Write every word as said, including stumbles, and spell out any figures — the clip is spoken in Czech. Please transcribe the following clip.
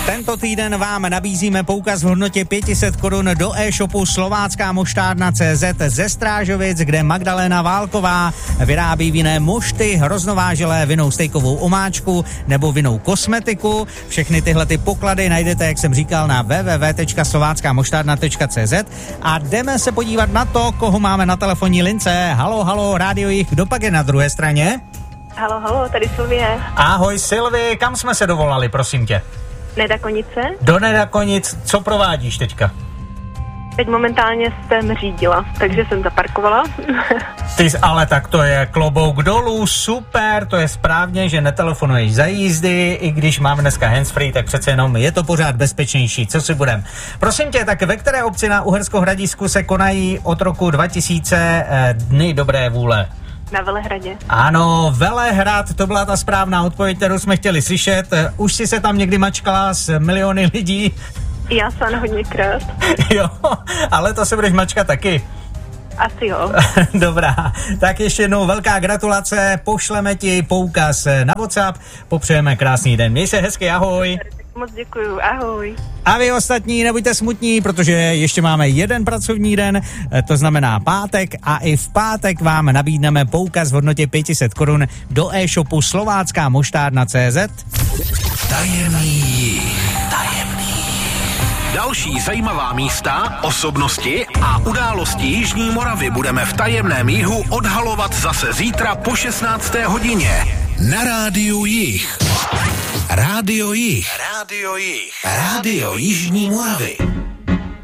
Tento týden vám nabízíme poukaz v hodnotě pět set korun do e-shopu slovácká moštárna tečka cé zet ze Strážovic, kde Magdalena Válková vyrábí vinné mošty, hroznováželé, vinnou stejkovou omáčku nebo vinnou kosmetiku. Všechny tyhle ty poklady najdete, jak jsem říkal, na w w w tečka slovácká moštárna tečka cé zet a jdeme se podívat na to, koho máme na telefonní lince. Halo, halo, Rádio Jich, kdo pak je na druhé straně? Halo, halo, tady Silvie. Ahoj Silvi, kam jsme se dovolali, prosím tě? Nedakonice. Do Nedakonic, co provádíš teďka? Teď momentálně jsem řídila, takže jsem zaparkovala. Ty, ale tak to je klobouk dolů, super, to je správně, že netelefonuješ za jízdy, i když mám dneska handsfree, tak přece jenom je to pořád bezpečnější, co si budem. Prosím tě, tak ve které obci na Uherském Hradišťku se konají od roku dva tisíce eh, Dny dobré vůle? Na Velehradě. Ano, Velehrad, to byla ta správná odpověď, kterou jsme chtěli slyšet. Už si se tam někdy mačkala s miliony lidí? Já jsem hodněkrát. Jo, ale to se budeš mačkat taky. Asi jo. Dobrá, tak ještě jednou velká gratulace, pošleme ti poukaz na WhatsApp, popřejeme krásný den. Měj se hezky, ahoj. Moc děkuju, ahoj. A vy ostatní nebuďte smutní, protože ještě máme jeden pracovní den, to znamená pátek, a i v pátek vám nabídneme poukaz v hodnotě pět set korun do e-shopu slovácká moštárna tečka cé zet. Tajemný tajemný. Další zajímavá místa, osobnosti a události Jižní Moravy budeme v tajemném jihu odhalovat zase zítra po šestnácté hodině. Na Rádiu Jih. Rádio Jih. Rádio Jih. Rádio Jižní Moravy.